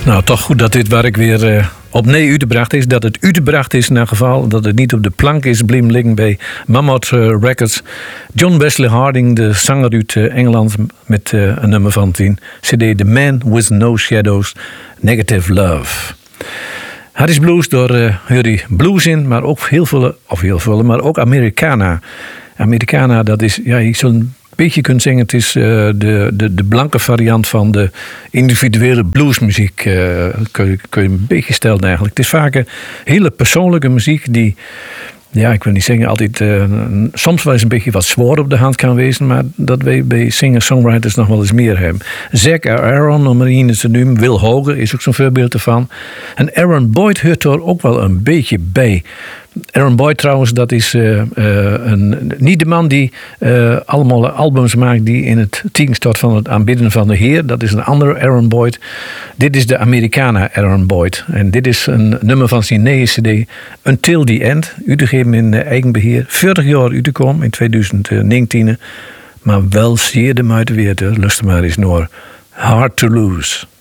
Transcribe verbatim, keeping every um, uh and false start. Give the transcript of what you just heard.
Nou, toch goed dat dit werk weer uh, op nee uitgebracht is. Dat het uitgebracht is in elk geval. Dat het niet op de plank is blijven liggen bij Mammoth uh, Records. John Wesley Harding, de zanger uit uh, Engeland, met uh, een nummer van tien. C D The Man With No Shadows, Negative Love. Harris Blues, door uh, Hurry Blues in, maar ook heel veel, of heel veel, maar ook Americana. Americana, dat is, ja, je zult een beetje kunt zeggen, het is uh, de, de, de blanke variant van de individuele bluesmuziek. Uh, kun, je, kun je een beetje stellen eigenlijk. Het is vaak een hele persoonlijke muziek die, ja, ik wil niet zeggen altijd, uh, soms wel eens een beetje wat zwaar op de hand kan wezen, maar dat wij bij singer-songwriters nog wel eens meer hebben. Zac Aaron, om er een te noemen, Will Hoge is ook zo'n voorbeeld ervan. En Aaron Boyd hoort er ook wel een beetje bij. Aaron Boyd trouwens, dat is uh, uh, een, niet de man die uh, allemaal albums maakt die in het teken staat van het aanbidden van de Heer. Dat is een andere Aaron Boyd. Dit is de Americana Aaron Boyd. En dit is een nummer van zijn nieuwe C D, Until the End. Uitgegeven in uh, eigen beheer. veertig jaar uitgekomen in twintig negentien. Maar wel zeer de moeite waard. Luister maar eens naar Hard to Lose.